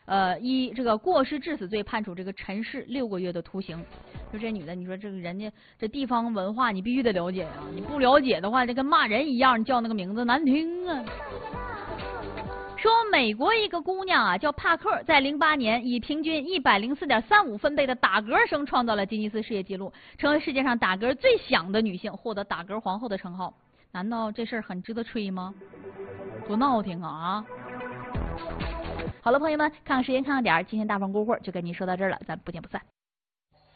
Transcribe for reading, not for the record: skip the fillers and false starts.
依这个过失致死罪判处这个陈氏6个月的徒刑。就这女的，你说这个人家这地方文化你必须得了解啊，你不了解的话，这跟骂人一样，你叫那个名字难听啊。说美国一个姑娘啊，叫帕克，在08年以平均104.35分贝的打嗝声创造了吉尼斯世界纪录，成为世界上打嗝最响的女性，获得打嗝皇后的称号。难道这事儿很值得吹吗？多闹挺啊！好了，朋友们，看看时间，看看点儿，今天大放过会就跟您说到这儿了，咱不见不散。